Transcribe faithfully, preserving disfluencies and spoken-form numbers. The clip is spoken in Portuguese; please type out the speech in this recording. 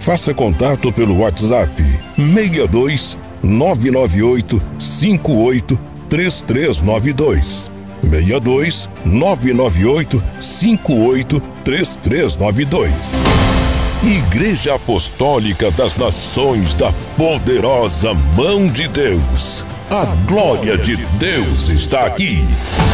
Faça contato pelo WhatsApp seis dois nove nove oito cinco oito três três nove dois. seis dois nove nove oito cinco oito três três nove dois. Igreja Apostólica das Nações da Poderosa Mão de Deus. A glória de Deus está aqui.